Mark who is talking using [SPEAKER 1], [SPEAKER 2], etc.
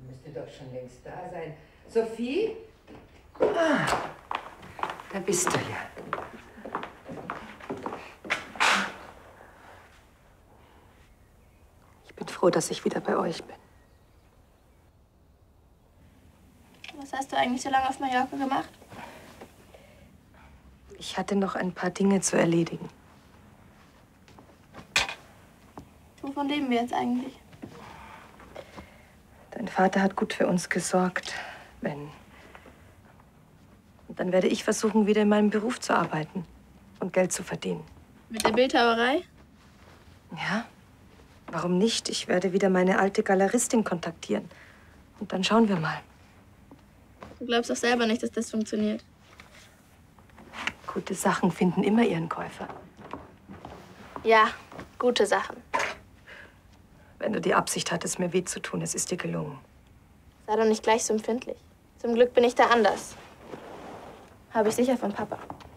[SPEAKER 1] Müsste doch schon längst da sein. Sophie? Ah, da bist du ja.
[SPEAKER 2] Ich bin froh, dass ich wieder bei euch bin.
[SPEAKER 3] Was hast du eigentlich so lange auf Mallorca gemacht?
[SPEAKER 2] Ich hatte noch ein paar Dinge zu erledigen.
[SPEAKER 3] Wovon leben wir jetzt eigentlich?
[SPEAKER 2] Dein Vater hat gut für uns gesorgt, Ben. Und dann werde ich versuchen, wieder in meinem Beruf zu arbeiten und Geld zu verdienen.
[SPEAKER 3] Mit der Bildhauerei?
[SPEAKER 2] Ja, warum nicht? Ich werde wieder meine alte Galeristin kontaktieren. Und dann schauen wir mal.
[SPEAKER 3] Du glaubst doch selber nicht, dass das funktioniert.
[SPEAKER 2] Gute Sachen finden immer ihren Käufer.
[SPEAKER 3] Ja, gute Sachen.
[SPEAKER 2] Wenn du die Absicht hattest, mir weh zu tun, es ist dir gelungen.
[SPEAKER 3] Sei doch nicht gleich so empfindlich. Zum Glück bin ich da anders. Habe ich sicher von Papa.